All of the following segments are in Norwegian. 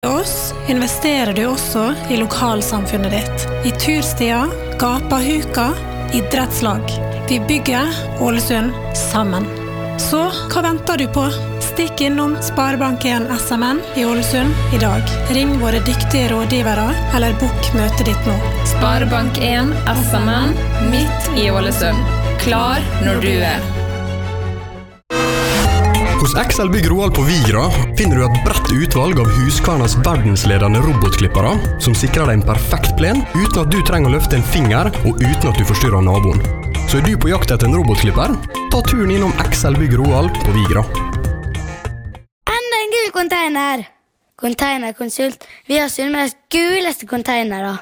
Oss investerer du også i lokalsamfunnet ditt. I turstier, gapahuka, idrettslag. Vi bygger Ålesund sammen. Så hva venter du på? Stikk innom Sparebank1 SMN i Ålesund i dag. Ring våre dyktige rådgivere eller bok møtet ditt nå. Sparebank1 SMN midt i Ålesund. Klar når du er. Hos Excel Bygg Roald på Vigra finner du et bredt utvalg av Husqvarnas verdensledende robotklippere som sikrer deg en perfekt plen uten at du trenger å løfte en finger og uten at du forstyrrer naboen. Så er du på jakt etter en robotklipper? Ta turen innom Excel Bygg Roald på Vigra. Enda en gul container! Containerkonsult. Vi har Sunnmøres guleste containere.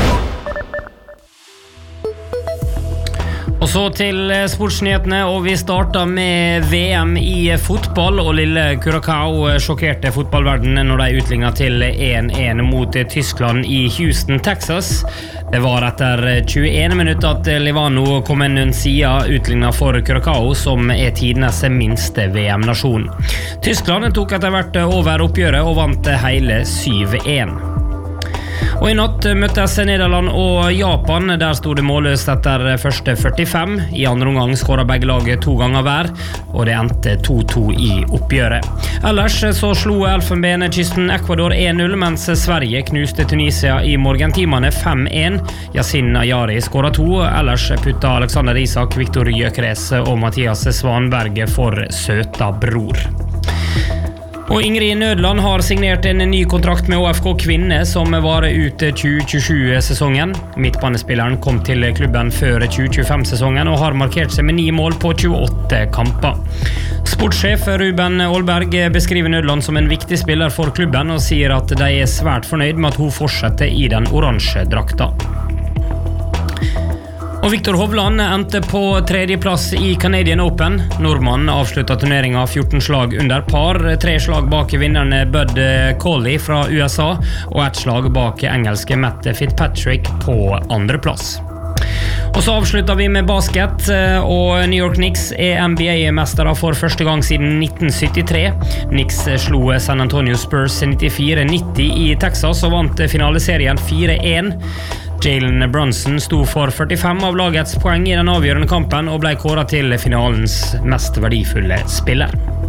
Og så til sportsnyhetene, og vi starter med VM i fotball, og lille Curaçao sjokkerte fotballverdenen når de utlignet til 1-1 mot Tyskland i Houston, Texas. Det var etter 21 minutter at Livano Comenuncia utlignet for Curaçao, som er tidenes minste VM-nasjon. Tyskland tok etter hvert over oppgjøret og vant hele 7-1. Og i natt møttes Nederland og Japan. Der stod det målløst etter første 45. I andre omgang skåret begge laget 2 ganger hver, og det endte 2-2 i oppgjøret. Ellers så slo Elfenbenkysten Ecuador 1-0, mens Sverige knuste Tunisia i morgentimene 5-1. Yasin Ayari skåret 2, ellers putta Alexander Isak, Viktor Gyökeres og Mathias Svanberg for søta bror. Og Ingrid Nødland har signert en ny kontrakt med ÅFK Kvinne som varer ut 2027-sesongen. Midtbanespilleren kom til klubben før 2025-sesongen og har markert seg med 9 mål på 28 kamper. Sportssjef Ruben Aalberg beskriver Nødland som en viktig spiller for klubben og sier at de er svært fornøyd med at hun fortsetter i den oransje drakta. Og Viktor Hovland endte på 3. plass i Canadian Open. Nordmannen avsluttet turneringen 14 slag under par, 3 slag bak vinnerne Bud Cauley fra USA, og 1 slag bak engelske Matt Fitzpatrick på 2. plass. Og så avslutter vi med basket, og New York Knicks er NBA-mestere for første gang siden 1973. Knicks slo San Antonio Spurs 94-90 i Texas og vant finaleserien 4-1. Jalen Brunson sto for 45 av lagets poeng i den avgjørende kampen og ble kåret til finalens mest verdifulle spiller.